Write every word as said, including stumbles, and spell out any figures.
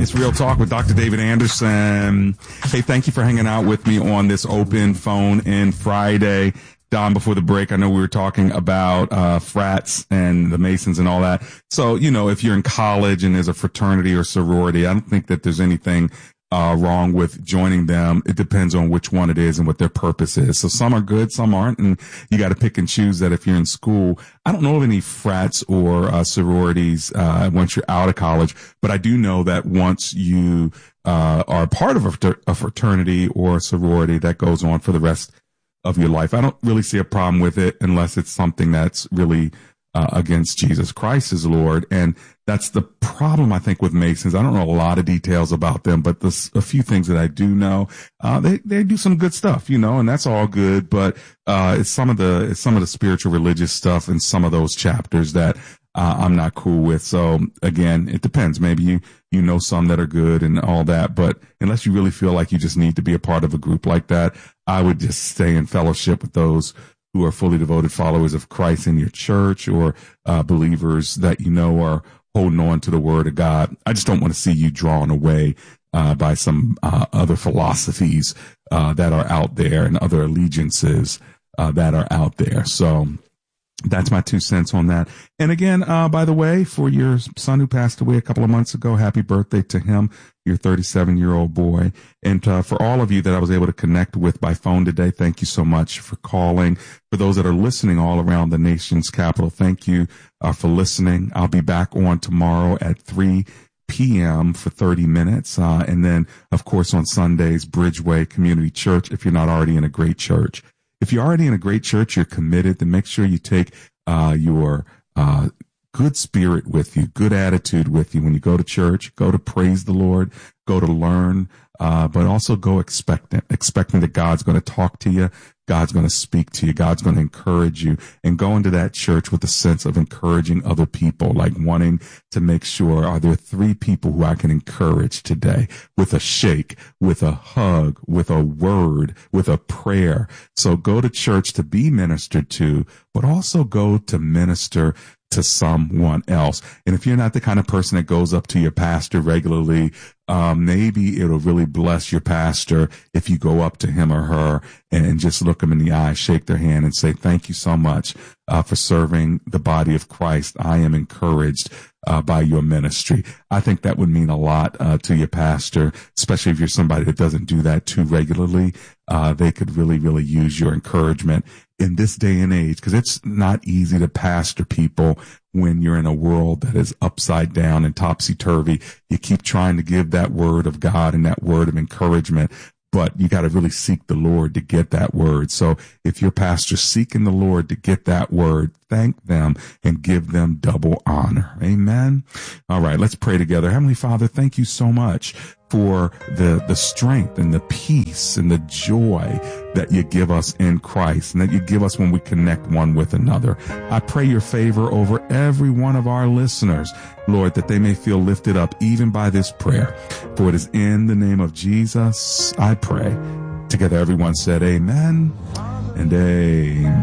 It's Real Talk with Doctor David Anderson. Hey, thank you for hanging out with me on this open phone in Friday. Don, before the break, I know we were talking about uh frats and the Masons and all that. So, you know, if you're in college and there's a fraternity or sorority, I don't think that there's anything uh wrong with joining them. It depends on which one it is and what their purpose is. So some are good, some aren't, and you got to pick and choose that if you're in school. I don't know of any frats or uh, sororities uh once you're out of college, but I do know that once you uh are part of a, a fraternity or a sorority, that goes on for the rest of your life. I don't really see a problem with it unless it's something that's really uh, against Jesus Christ as Lord. And that's the problem, I think, with Masons. I don't know a lot of details about them, but there's a few things that I do know. Uh, they, they do some good stuff, you know, and that's all good. But, uh, it's some of the, it's some of the spiritual religious stuff in some of those chapters that, uh, I'm not cool with. So again, it depends. Maybe you, you know, some that are good and all that, but unless you really feel like you just need to be a part of a group like that, I would just stay in fellowship with those who are fully devoted followers of Christ in your church, or uh, believers that you know are holding on to the word of God. I just don't want to see you drawn away uh, by some uh, other philosophies uh, that are out there and other allegiances uh, that are out there. So that's my two cents on that. And again, uh, by the way, for your son who passed away a couple of months ago, happy birthday to him, your thirty-seven year old boy. And, uh, for all of you that I was able to connect with by phone today, thank you so much for calling. For those that are listening all around the nation's capital, thank you, uh, for listening. I'll be back on tomorrow at three p.m. for thirty minutes. Uh, and then of course on Sundays, Bridgeway Community Church, if you're not already in a great church. If you're already in a great church, you're committed, then make sure you take uh your uh good spirit with you, good attitude with you when you go to church. Go to praise the Lord, go to learn, uh but also go expectant, expecting that God's going to talk to you, God's going to speak to you, God's going to encourage you, and go into that church with a sense of encouraging other people, like wanting to make sure, are there three people who I can encourage today with a shake, with a hug, with a word, with a prayer. So go to church to be ministered to, but also go to minister to someone else. And if you're not the kind of person that goes up to your pastor regularly, um, maybe it'll really bless your pastor if you go up to him or her and, and just look them in the eye, shake their hand and say, thank you so much uh, for serving the body of Christ. I am encouraged uh, by your ministry. I think that would mean a lot uh, to your pastor, especially if you're somebody that doesn't do that too regularly. Uh, they could really, really use your encouragement in this day and age, because it's not easy to pastor people when you're in a world that is upside down and topsy-turvy. You keep trying to give that word of God and that word of encouragement, but you got to really seek the Lord to get that word. So if your pastor's seeking the Lord to get that word, thank them and give them double honor. Amen. All right, let's pray together. Heavenly Father, thank you so much for the, the strength and the peace and the joy that you give us in Christ and that you give us when we connect one with another. I pray your favor over every one of our listeners, Lord, that they may feel lifted up even by this prayer. For it is in the name of Jesus I pray. Together everyone said amen and amen.